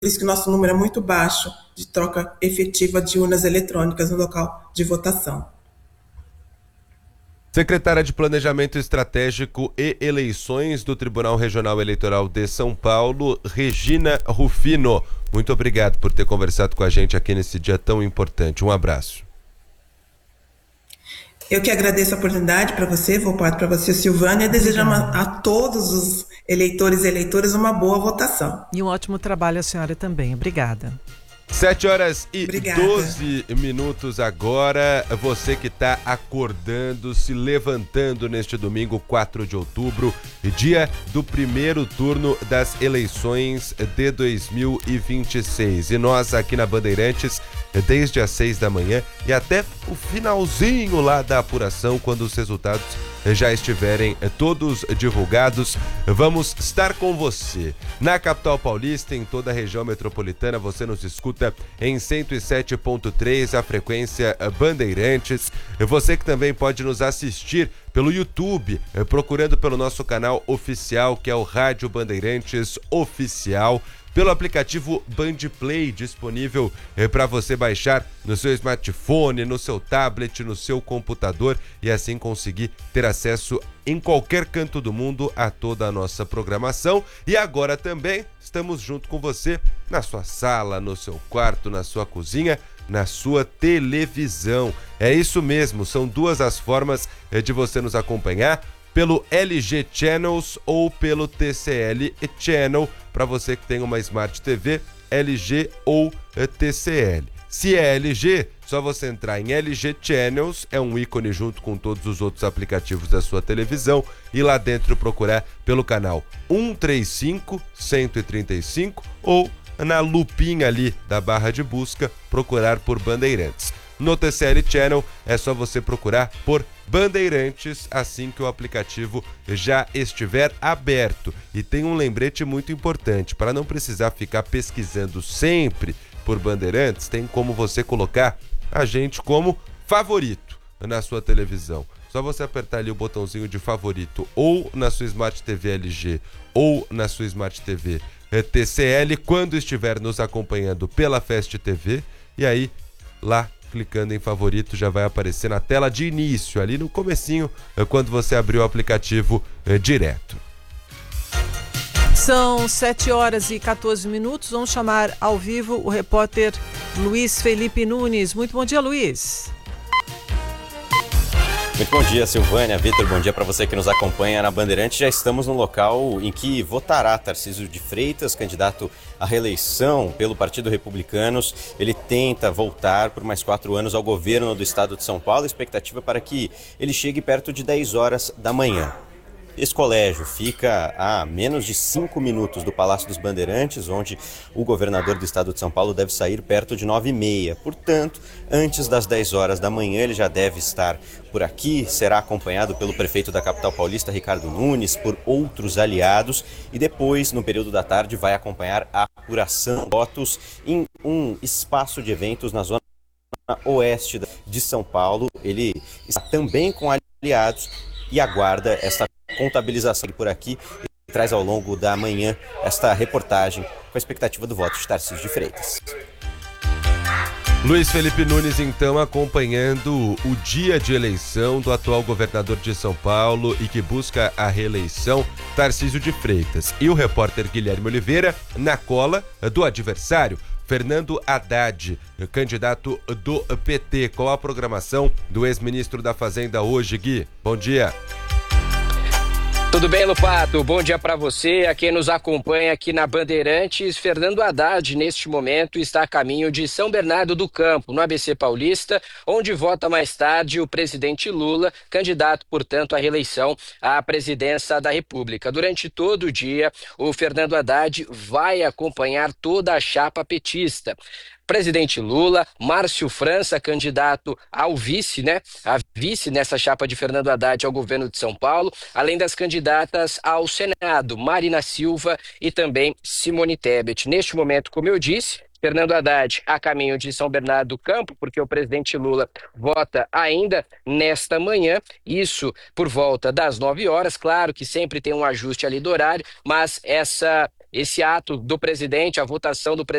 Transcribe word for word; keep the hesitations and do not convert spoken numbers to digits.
isso que o nosso número é muito baixo de troca efetiva de urnas eletrônicas no local de votação. Secretária de Planejamento Estratégico e Eleições do Tribunal Regional Eleitoral de São Paulo, Regina Rufino. Muito obrigado por ter conversado com a gente aqui nesse dia tão importante. Um abraço. Eu que agradeço a oportunidade para você, vou para você, Silvânia, e desejo a todos os eleitores e eleitoras uma boa votação. E um ótimo trabalho a senhora também. Obrigada. sete horas e Obrigada. doze minutos agora. Você que está acordando, se levantando neste domingo, quatro de outubro, dia do primeiro turno das eleições de dois mil e vinte e seis. E nós aqui na Bandeirantes, desde as seis da manhã e até o finalzinho lá da apuração, quando os resultados já estiverem todos divulgados, vamos estar com você. Na capital paulista, em toda a região metropolitana, você nos escuta em cento e sete ponto três, a frequência Bandeirantes. Você que também pode nos assistir pelo YouTube, procurando pelo nosso canal oficial, que é o Rádio Bandeirantes Oficial, pelo aplicativo Bandplay, disponível eh, para você baixar no seu smartphone, no seu tablet, no seu computador e assim conseguir ter acesso em qualquer canto do mundo a toda a nossa programação. E agora também estamos junto com você na sua sala, no seu quarto, na sua cozinha, na sua televisão. É isso mesmo, são duas as formas eh, de você nos acompanhar, pelo L G Channels ou pelo T C L Channel, para você que tem uma Smart T V, L G ou T C L. Se é L G, só você entrar em L G Channels, é um ícone junto com todos os outros aplicativos da sua televisão, e lá dentro procurar pelo canal cento e trinta e cinco, cento e trinta e cinco, ou na lupinha ali da barra de busca, procurar por Bandeirantes. No T C L Channel é só você procurar por Bandeirantes assim que o aplicativo já estiver aberto. E tem um lembrete muito importante, para não precisar ficar pesquisando sempre por Bandeirantes, tem como você colocar a gente como favorito na sua televisão. Só você apertar ali o botãozinho de favorito, ou na sua Smart T V L G ou na sua Smart T V T C L, quando estiver nos acompanhando pela Fast T V, e aí lá clicando em favorito já vai aparecer na tela de início, ali no comecinho, quando você abrir o aplicativo é, direto. São sete horas e quatorze minutos, vamos chamar ao vivo o repórter Luiz Felipe Nunes. Muito bom dia, Luiz. Muito bom dia, Silvânia, Vitor, bom dia para você que nos acompanha na Bandeirantes. Já estamos no local em que votará Tarcísio de Freitas, candidato à reeleição pelo Partido Republicanos. Ele tenta voltar por mais quatro anos ao governo do estado de São Paulo. A expectativa para que ele chegue perto de dez horas da manhã. Esse colégio fica a menos de cinco minutos do Palácio dos Bandeirantes, onde o governador do estado de São Paulo deve sair perto de nove e meia. Portanto, antes das dez horas da manhã, ele já deve estar por aqui. Será acompanhado pelo prefeito da capital paulista, Ricardo Nunes, por outros aliados. E depois, no período da tarde, vai acompanhar a apuração de votos em um espaço de eventos na zona oeste de São Paulo. Ele está também com aliados e aguarda esta contabilização por aqui e traz ao longo da manhã esta reportagem com a expectativa do voto de Tarcísio de Freitas. Luiz Felipe Nunes, então, acompanhando o dia de eleição do atual governador de São Paulo e que busca a reeleição, Tarcísio de Freitas. E o repórter Guilherme Oliveira na cola do adversário, Fernando Haddad, candidato do P T. Qual a programação do ex-ministro da Fazenda hoje, Gui? Bom dia. Tudo bem, Lupato? Bom dia para você, a quem nos acompanha aqui na Bandeirantes. Fernando Haddad, neste momento, está a caminho de São Bernardo do Campo, no A B C Paulista, onde vota mais tarde o presidente Lula, candidato, portanto, à reeleição à presidência da República. Durante todo o dia, o Fernando Haddad vai acompanhar toda a chapa petista. Presidente Lula, Márcio França, candidato ao vice, né? A vice nessa chapa de Fernando Haddad ao governo de São Paulo, além das candidatas ao Senado, Marina Silva e também Simone Tebet. Neste momento, como eu disse, Fernando Haddad a caminho de São Bernardo do Campo, porque o presidente Lula vota ainda nesta manhã, isso por volta das nove horas. Claro que sempre tem um ajuste ali do horário, mas essa esse ato do presidente, a votação do presidente,